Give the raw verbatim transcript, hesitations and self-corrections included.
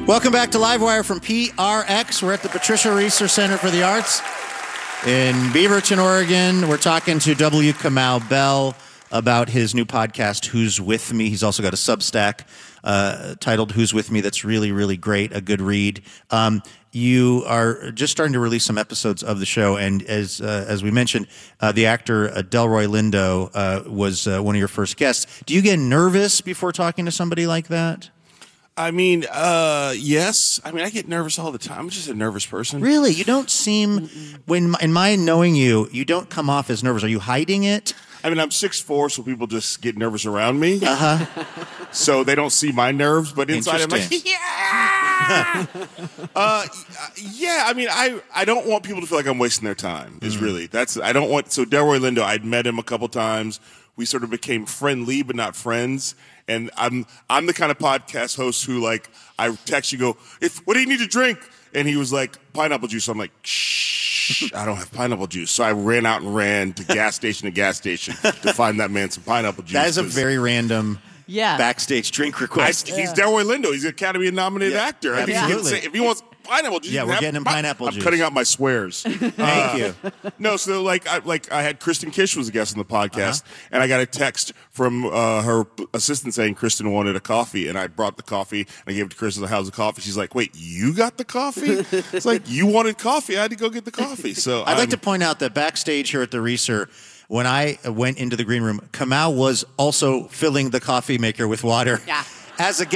Welcome back to Livewire from P R X. We're at the Patricia Reeser Center for the Arts in Beaverton, Oregon. We're talking to W. Kamau Bell about his new podcast, Who's With Me. He's also got a Substack uh, titled Who's With Me that's really, really great, a good read. Um, you are just starting to release some episodes of the show, and as uh, as we mentioned, uh, the actor uh, Delroy Lindo uh, was uh, one of your first guests. Do you get nervous before talking to somebody like that? I mean, uh, yes. I mean, I get nervous all the time. I'm just a nervous person. Really? You don't seem, when in my knowing you, you don't come off as nervous. Are you hiding it? I mean, I'm six foot four, so people just get nervous around me. Uh-huh. So they don't see my nerves, but inside I'm like, yeah! uh, yeah, I mean, I, I don't want people to feel like I'm wasting their time, is mm-hmm. really. That's, I don't want, so Delroy Lindo, I'd met him a couple times. We sort of became friendly, but not friends. And I'm I'm the kind of podcast host who, like, I text you, go, if what do you need to drink? And he was like, pineapple juice. So I'm like, shh, I don't have pineapple juice. So I ran out and ran to gas station to gas station to find that man some pineapple juice. That is a very random yeah. backstage drink request. I, he's yeah. Delroy Lindo. He's an Academy-nominated yeah, actor. I think absolutely. he can say, if he wants pineapple juice, yeah, we're getting him pineapple I'm juice. I'm cutting out my swears. Thank uh, you. No, so like I, like I had Kristen Kish was a guest on the podcast, uh-huh. and I got a text from uh, her assistant saying Kristen wanted a coffee, and I brought the coffee, and I gave it to Kristen. Like, how's the coffee? She's like, wait, you got the coffee? It's like, you wanted coffee. I had to go get the coffee. So I'd I'm, like to point out that backstage here at the Reeser, when I went into the green room, Kamau was also filling the coffee maker with water. Yeah. As a